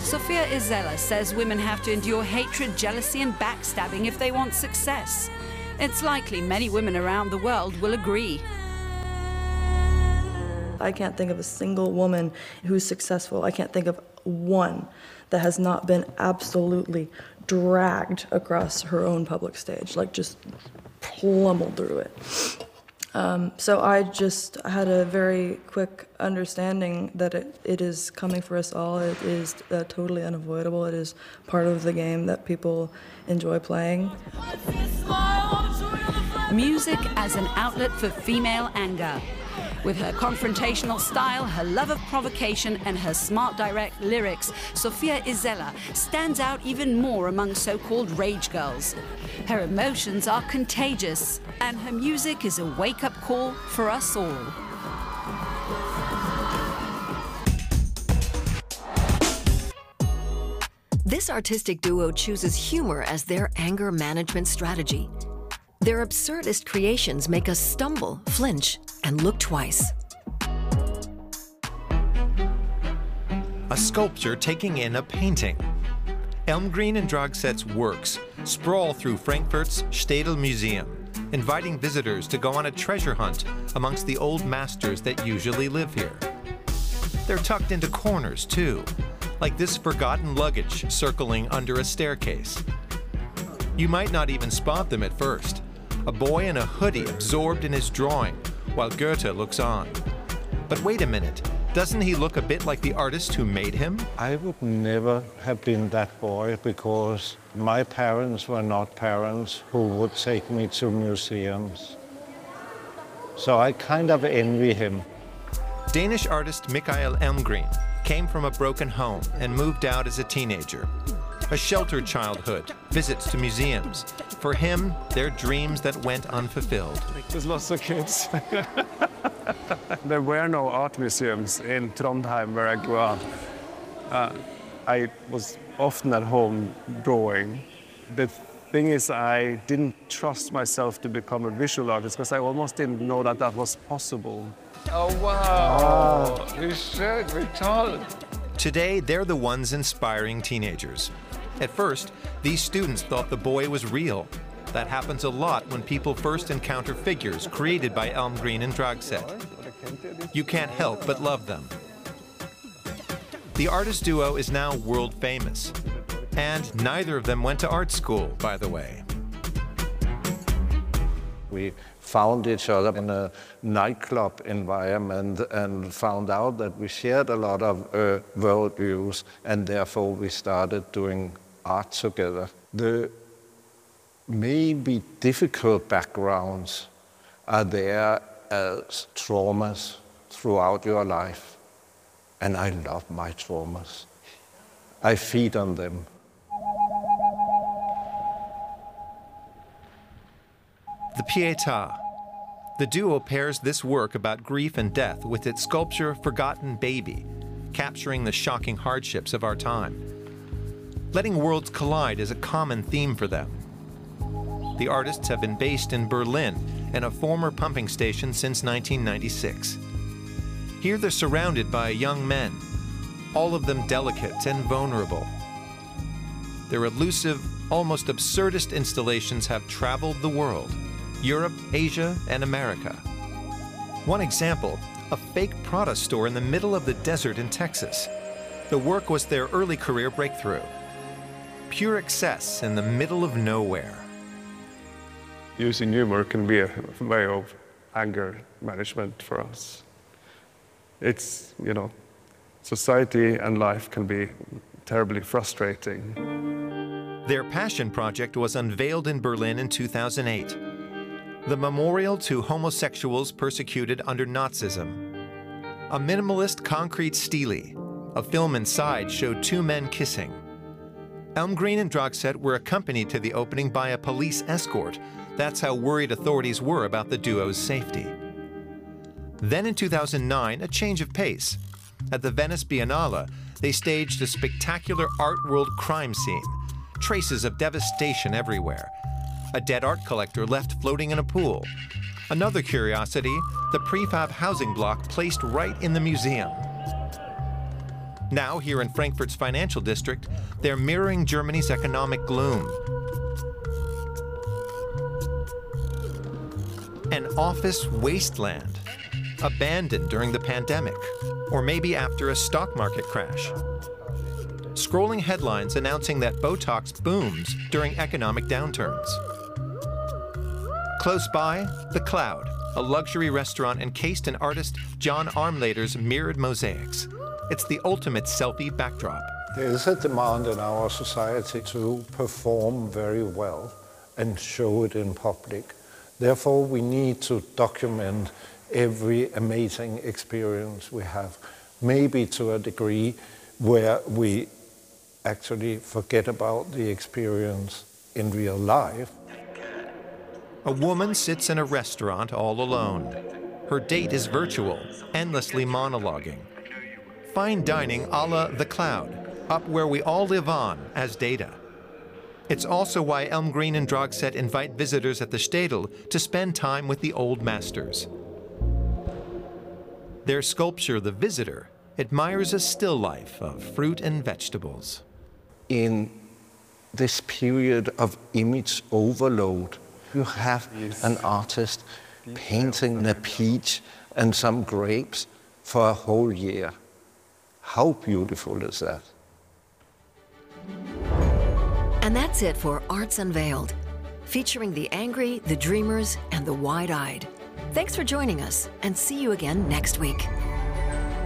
Sofia Isela says women have to endure hatred, jealousy and backstabbing if they want success. It's likely many women around the world will agree. I can't think of a single woman who's successful. I can't think of one that has not been absolutely dragged across her own public stage, like just plummeled through it. So I just had a very quick understanding that it is coming for us all. It is totally unavoidable. It is part of the game that people enjoy playing. Music as an outlet for female anger. With her confrontational style, her love of provocation, and her smart, direct lyrics, Sofia Isela stands out even more among so-called rage girls. Her emotions are contagious, and her music is a wake-up call for us all. This artistic duo chooses humor as their anger management strategy. Their absurdist creations make us stumble, flinch, and look twice. A sculpture taking in a painting. Elmgreen and Dragset's works sprawl through Frankfurt's Städel Museum, inviting visitors to go on a treasure hunt amongst the old masters that usually live here. They're tucked into corners, too, like this forgotten luggage circling under a staircase. You might not even spot them at first. A boy in a hoodie absorbed in his drawing, while Goethe looks on. But wait a minute, doesn't he look a bit like the artist who made him? I would never have been that boy because my parents were not parents who would take me to museums. So I kind of envy him. Danish artist Mikael Elmgreen came from a broken home and moved out as a teenager. A sheltered childhood, visits to museums. For him, they're dreams that went unfulfilled. There's lots of kids. There were no art museums in Trondheim where I grew up. I was often at home drawing. The thing is, I didn't trust myself to become a visual artist because I almost didn't know that that was possible. Oh, wow. You should be told. Today, they're the ones inspiring teenagers. At first, these students thought the boy was real. That happens a lot when people first encounter figures created by Elmgreen and Dragset. You can't help but love them. The artist duo is now world famous. And neither of them went to art school, by the way. We found each other in a nightclub environment and found out that we shared a lot of worldviews, and therefore we started doing art together. The maybe difficult backgrounds are there as traumas throughout your life, and I love my traumas. I feed on them. The Pietà. The duo pairs this work about grief and death with its sculpture Forgotten Baby, capturing the shocking hardships of our time. Letting worlds collide is a common theme for them. The artists have been based in Berlin and a former pumping station since 1996. Here they're surrounded by young men, all of them delicate and vulnerable. Their elusive, almost absurdist installations have traveled the world. Europe, Asia, and America. One example, a fake Prada store in the middle of the desert in Texas. The work was their early career breakthrough. Pure excess in the middle of nowhere. Using humor can be a way of anger management for us. It's, you know, society and life can be terribly frustrating. Their passion project was unveiled in Berlin in 2008. The Memorial to Homosexuals Persecuted under Nazism. A minimalist concrete stele. A film inside showed two men kissing. Elmgreen and Dragset were accompanied to the opening by a police escort. That's how worried authorities were about the duo's safety. Then in 2009, a change of pace. At the Venice Biennale, they staged a spectacular art world crime scene. Traces of devastation everywhere. A dead art collector left floating in a pool. Another curiosity, the prefab housing block placed right in the museum. Now, here in Frankfurt's financial district, they're mirroring Germany's economic gloom. An office wasteland, abandoned during the pandemic, or maybe after a stock market crash. Scrolling headlines announcing that Botox booms during economic downturns. Close by, The Cloud, a luxury restaurant encased in artist John Armleder's mirrored mosaics. It's the ultimate selfie backdrop. There is a demand in our society to perform very well and show it in public. Therefore, we need to document every amazing experience we have, maybe to a degree where we actually forget about the experience in real life. A woman sits in a restaurant all alone. Her date is virtual, endlessly monologuing. Fine dining a la The Cloud, up where we all live on as data. It's also why Elmgreen and Dragset invite visitors at the Städel to spend time with the old masters. Their sculpture, The Visitor, admires a still life of fruit and vegetables. In this period of image overload, you have an artist painting a peach and some grapes for a whole year. How beautiful is that? And that's it for Arts Unveiled, featuring the angry, the dreamers, and the wide-eyed. Thanks for joining us, and see you again next week.